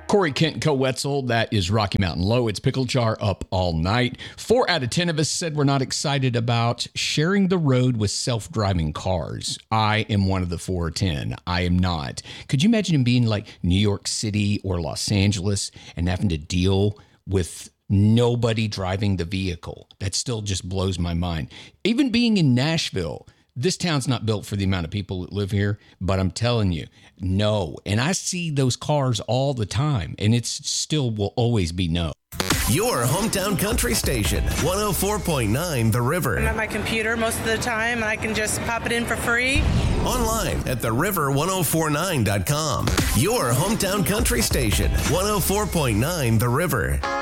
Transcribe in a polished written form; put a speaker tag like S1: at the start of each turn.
S1: Corey Kent Co-Wetzel, that is Rocky Mountain Low. It's Pickle Jar up all night. 4 out of 10 of us said we're not excited about sharing the road with self-driving cars. I am one of the 4 or 10. I am not. Could you imagine being like New York City or Los Angeles and having to deal with nobody driving the vehicle? That still just blows my mind. Even being in Nashville, this town's not built for the amount of people that live here, but I'm telling you, no. And I see those cars all the time, and it's still will always be no.
S2: Your hometown country station, 104.9 The River.
S3: I'm at my computer most of the time, and I can just pop it in for free.
S2: Online at theriver1049.com. Your hometown country station, 104.9 The River.